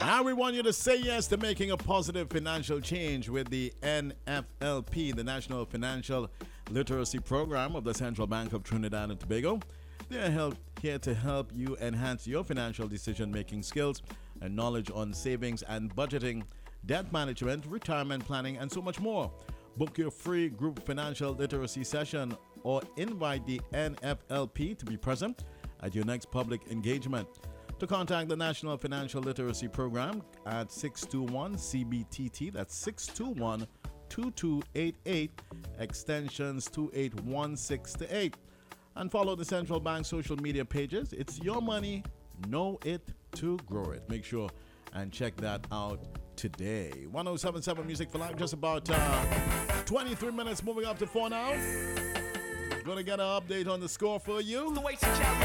And we want you to say yes to making a positive financial change with the NFLP, the National Financial Literacy Program of the Central Bank of Trinidad and Tobago. They are here to help you enhance your financial decision-making skills and knowledge on savings and budgeting, debt management, retirement planning, and so much more. Book your free group financial literacy session or invite the NFLP to be present at your next public engagement. To contact the National Financial Literacy Program at 621-CBTT, that's 621-2288, extensions 2816-8. And follow the Central Bank social media pages. It's your money, know it to grow it. Make sure and check that out today. 1077 Music for Life, just about 23 minutes moving up to 4 now. Gonna get an update on the score for you.